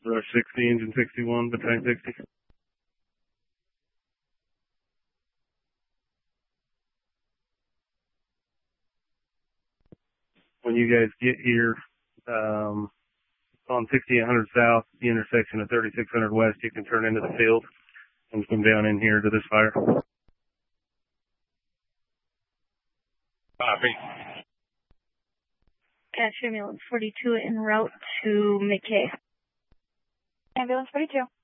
Rush 60, engine 61, battalion 60. When you guys get here, on 6800 South, the intersection of 3600 West, you can turn into the field and come down in here to this fire. Copy. Catch ambulance 42 en route to McKay. Ambulance 42.